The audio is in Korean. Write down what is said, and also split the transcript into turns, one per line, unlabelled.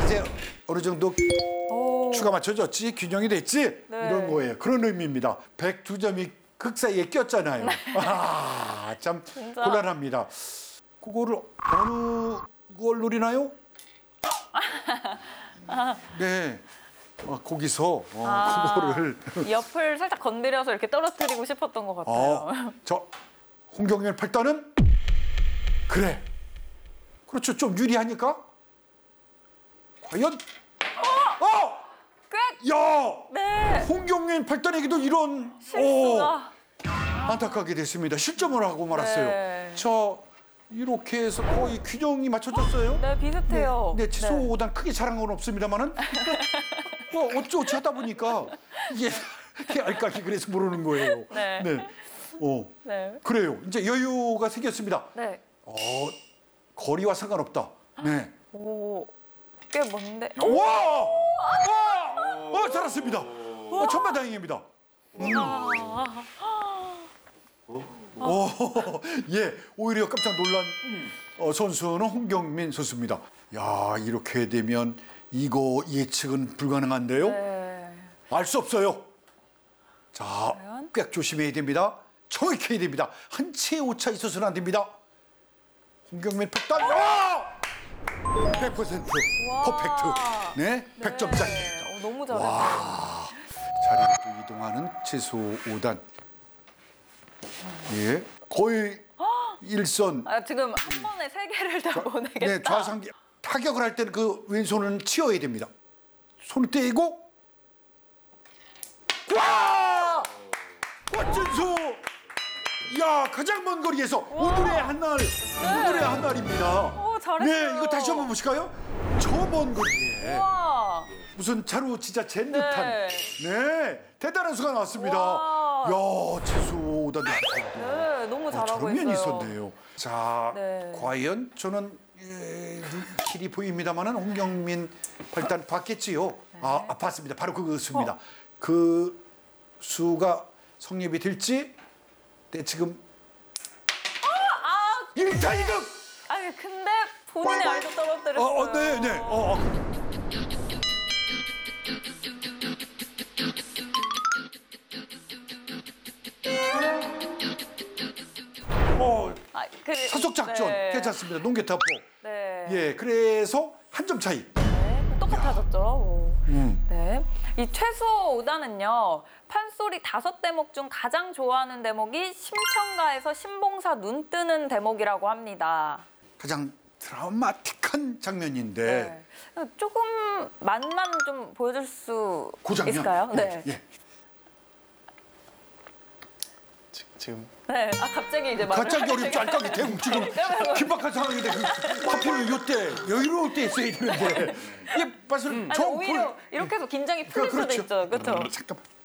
이제 어느 정도
오.
추가 맞춰졌지, 균형이 됐지,
네.
이런 거예요. 그런 의미입니다. 102점이 극 사이에 꼈잖아요. 아, 참
진짜.
곤란합니다. 그거를 어느 걸 노리나요? 네, 거기서 그거를
옆을 살짝 건드려서 이렇게 떨어뜨리고 싶었던 것 같아요.
저 홍경민 8단은 그래. 그렇죠. 좀 유리하니까. 과연?
끝!
야!
네.
홍경민 8단에게도 이런
실수가.
안타깝게 됐습니다. 실점을 하고 말았어요.
네.
자, 이렇게 해서 거의 균형이 맞춰졌어요.
네, 비슷해요.
네, 취소 5단 크게 잘한 건 없습니다만은 어쩌고저쩌고 하다 보니까 이게 알까기 그래서 모르는 거예요.
네.
네.
네.
그래요. 이제 여유가 생겼습니다.
네.
거리와 상관없다. 네.
오, 꽤 먼데.
와! 잘했습니다. 천만다행입니다. 예, 오히려 깜짝 놀란 선수는 홍경민 선수입니다. 야, 이렇게 되면 이거 예측은 불가능한데요.
네.
알 수 없어요. 자,
과연?
꽤 조심해야 됩니다. 정확해야 됩니다. 한 채의 오차 있어서는 안 됩니다. 홍경민 팩단 100% 퍼펙트. 네, 100점짜리.
너무 잘했어요.
자리를 또 이동하는 최소 5단. 예, 거의 일선.
지금 한 번에 3개를 다 보내겠다.
네, 좌상기 타격을 할 때는 그 왼손은 치워야 됩니다. 손을 떼고 와! 곽준수! 야, 가장 먼 거리에서 오늘의 한 날, 오늘의 한 날입니다.
오, 잘했어요.
네, 이거 다시 한번 보실까요? 저 먼 거리에
와.
무슨 자루 진짜 잰 듯한 네, 대단한 수가 나왔습니다.
와.
야, 최소 5단.
네, 너무 잘하고
저런 면이
있어요.
있었네요. 자,
네.
과연 저는 눈길이 보입니다만은 홍경민 일단 봤겠지요. 봤습니다. 바로 그것입니다. 그 수가 성립이 될지. 네, 지금 1타 2득.
아니 근데 본인의 알도 떨어뜨렸어요.
네, 네. 사속 작전
네.
괜찮습니다. 농계타포.
네.
예, 그래서 한 점 차이.
네, 똑같아졌죠. 네. 이 최소 5단은요. 판소리 5대목 중 가장 좋아하는 대목이 심청가에서 신봉사 눈 뜨는 대목이라고 합니다.
가장 드라마틱한 장면인데.
네. 조금 맛만 좀 보여줄 수
그 장면.
있을까요? 네.
예.
지금
네. 갑자기 이제 말을
갑자기
하게
어렵지 않게 대국 지금 긴박한 상황인데 하필 이때 여유로울 때 있어야 되는데. 예, 말씀
아니, 오히려 이렇게 해서 긴장이 풀릴 수도
그렇죠.
있죠. 그렇죠?
잠깐만.